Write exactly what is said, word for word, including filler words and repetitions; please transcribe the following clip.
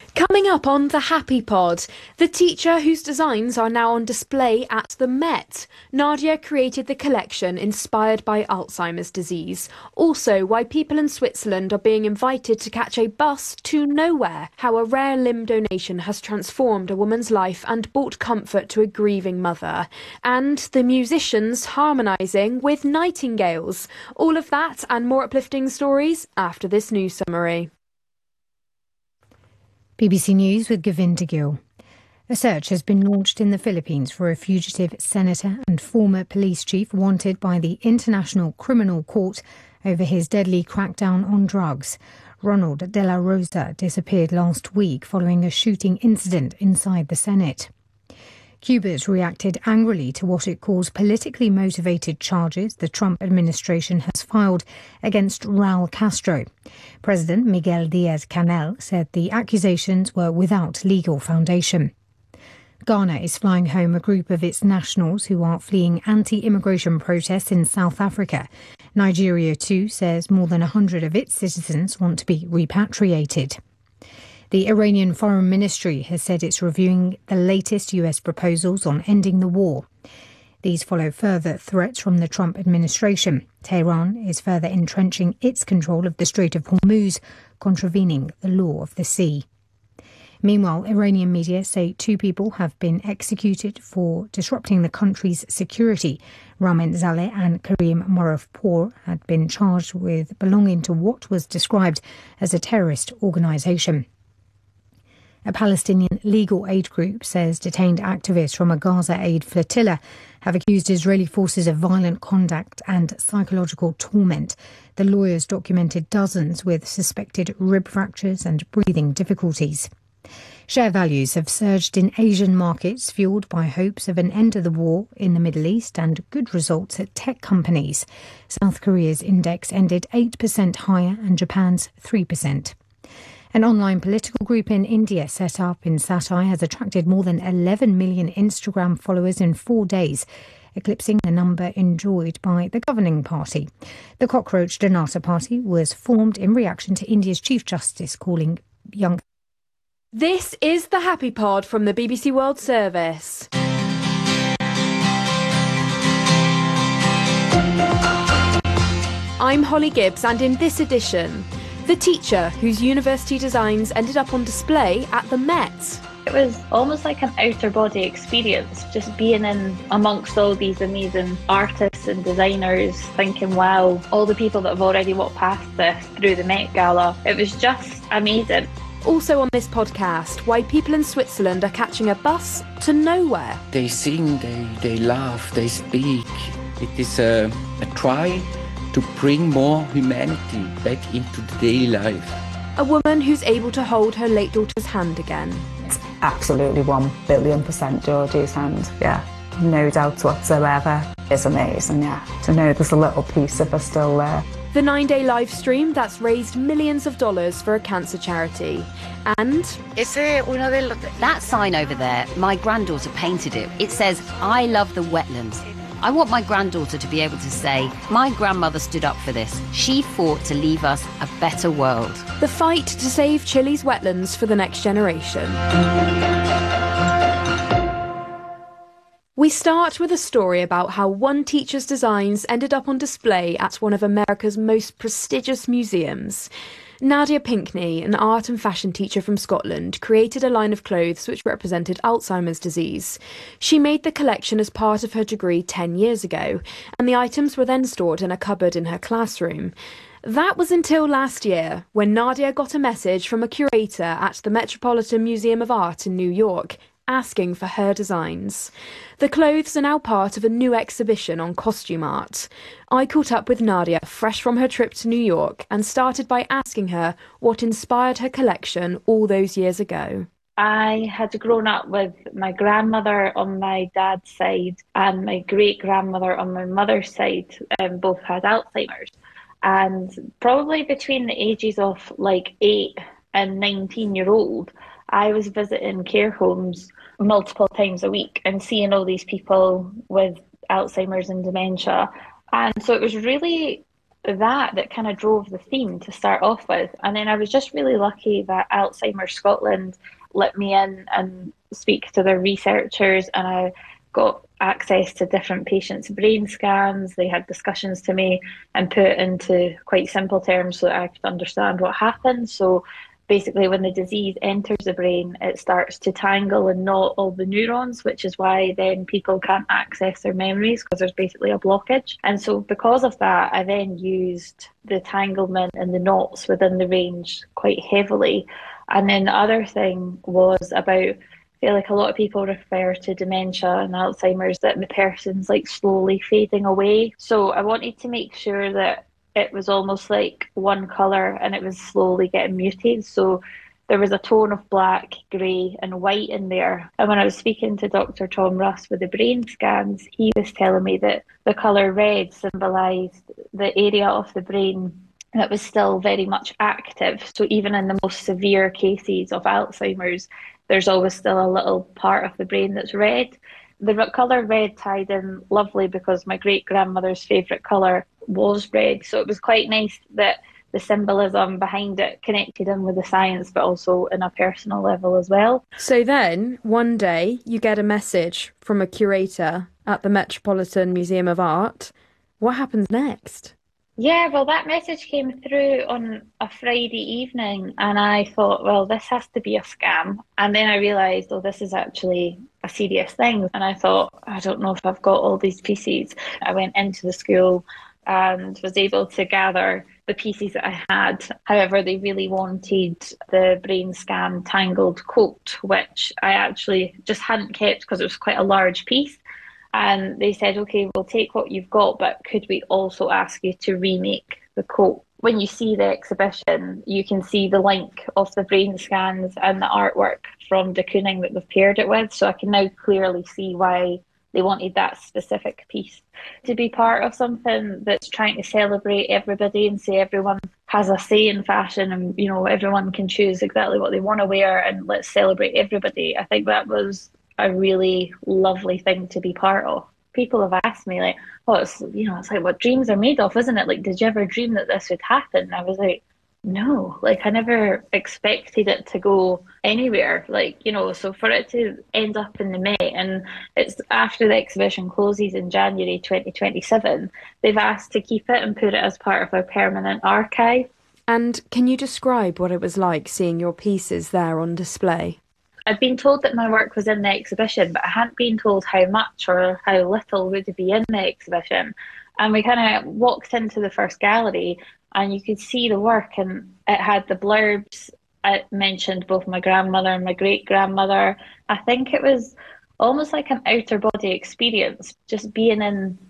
Coming up on The Happy Pod, the teacher whose designs are now on display at the Met. Nadia created the collection inspired by Alzheimer's disease. Also, why people in Switzerland are being invited to catch a bus to nowhere. How a rare limb donation has transformed a woman's life and brought comfort to a grieving mother. And the musicians harmonising with nightingales. All of that and more uplifting stories after this news summary. B B C News with Govinda Gill. A search has been launched in the Philippines for a fugitive senator and former police chief wanted by the International Criminal Court over his deadly crackdown on drugs. Ronald De La Rosa disappeared last week following a shooting incident inside the Senate. Cuba's reacted angrily to what it calls politically motivated charges the Trump administration has filed against Raul Castro. President Miguel Diaz-Canel said the accusations were without legal foundation. Ghana is flying home a group of its nationals who are fleeing anti-immigration protests in South Africa. Nigeria, too, says more than one hundred of its citizens want to be repatriated. The Iranian Foreign Ministry has said it's reviewing the latest U S proposals on ending the war. These follow further threats from the Trump administration. Tehran is further entrenching its control of the Strait of Hormuz, contravening the law of the sea. Meanwhile, Iranian media say two people have been executed for disrupting the country's security. Ramin Zaleh and Karim Morofpour had been charged with belonging to what was described as a terrorist organisation. A Palestinian legal aid group says detained activists from a Gaza aid flotilla have accused Israeli forces of violent conduct and psychological torment. The lawyers documented dozens with suspected rib fractures and breathing difficulties. Share values have surged in Asian markets, fuelled by hopes of an end to the war in the Middle East and good results at tech companies. South Korea's index ended eight percent higher and Japan's three percent. An online political group in India set up in Satai has attracted more than eleven million Instagram followers in four days, eclipsing the number enjoyed by the governing party. The Cockroach Janata Party was formed in reaction to India's Chief Justice calling young... This is The Happy Pod from the B B C World Service. I'm Holly Gibbs, and in this edition, the teacher whose university designs ended up on display at the Met. It was almost like an outer body experience, just being in amongst all these amazing artists and designers, thinking, wow, all the people that have already walked past this through the Met Gala. It was just amazing. Also on this podcast, why people in Switzerland are catching a bus to nowhere. They sing, they, they laugh, they speak. It is a, a try to bring more humanity back into the daily life. A woman who's able to hold her late daughter's hand again. It's absolutely one billion percent Georgie's hand, yeah. No doubt whatsoever. It's amazing, yeah. To know there's a little piece of her still there. The nine-day live stream that's raised millions of dollars for a cancer charity. And... That sign over there, my granddaughter painted it. It says, I love the wetlands. I want my granddaughter to be able to say, my grandmother stood up for this. She fought to leave us a better world. The fight to save Chile's wetlands for the next generation. We start with a story about how one teacher's designs ended up on display at one of America's most prestigious museums. Nadia Pinkney, an art and fashion teacher from Scotland, created a line of clothes which represented Alzheimer's disease. She made the collection as part of her degree ten years ago, and the items were then stored in a cupboard in her classroom. That was until last year, when Nadia got a message from a curator at the Metropolitan Museum of Art in New York, asking for her designs. The clothes are now part of a new exhibition on costume art. I caught up with Nadia fresh from her trip to New York and started by asking her what inspired her collection all those years ago. I had grown up with my grandmother on my dad's side and my great-grandmother on my mother's side, um, both had Alzheimer's. And probably between the ages of like eight and nineteen year old, I was visiting care homes multiple times a week and seeing all these people with Alzheimer's and dementia. And so it was really that that kind of drove the theme to start off with. And then I was just really lucky that Alzheimer's Scotland let me in and speak to their researchers, and I got access to different patients' brain scans. They had discussions to me and put into quite simple terms so that I could understand what happened. So basically, when the disease enters the brain, it starts to tangle and knot all the neurons, which is why then people can't access their memories, because there's basically a blockage. And so because of that, I then used the tanglement and the knots within the range quite heavily. And then the other thing was about, I feel like a lot of people refer to dementia and Alzheimer's, that the person's like slowly fading away. So I wanted to make sure that it was almost like one colour and it was slowly getting muted. So there was a tone of black, grey and white in there. And when I was speaking to Doctor Tom Russ with the brain scans, he was telling me that the colour red symbolised the area of the brain that was still very much active. So even in the most severe cases of Alzheimer's, there's always still a little part of the brain that's red. The colour red tied in lovely because my great-grandmother's favourite colour was red. So it was quite nice that the symbolism behind it connected in with the science, but also in a personal level as well. So then, one day, you get a message from a curator at the Metropolitan Museum of Art. What happens next? Yeah, well, that message came through on a Friday evening, and I thought, well, this has to be a scam. And then I realised, oh, this is actually a serious thing. And I thought, I don't know if I've got all these pieces. I went into the school and was able to gather the pieces that I had. However, they really wanted the brain scan tangled coat, which I actually just hadn't kept because it was quite a large piece. And they said, okay, we'll take what you've got, but could we also ask you to remake the coat? When you see the exhibition, you can see the link of the brain scans and the artwork from de Kooning that they've paired it with. So I can now clearly see why they wanted that specific piece. To be part of something that's trying to celebrate everybody and say everyone has a say in fashion and, you know, everyone can choose exactly what they want to wear and let's celebrate everybody. I think that was a really lovely thing to be part of. People have asked me like, oh, it's, you know, it's like what dreams are made of, isn't it? Like, did you ever dream that this would happen? And I was like, no, like I never expected it to go anywhere. Like, you know, so for it to end up in the Met, and it's after the exhibition closes in January twenty twenty-seven, they've asked to keep it and put it as part of our permanent archive. And can you describe what it was like seeing your pieces there on display? I'd been told that my work was in the exhibition, but I hadn't been told how much or how little would be in the exhibition. And we kind of walked into the first gallery and you could see the work, and it had the blurbs. It mentioned both my grandmother and my great-grandmother. I think it was almost like an outer body experience, just being in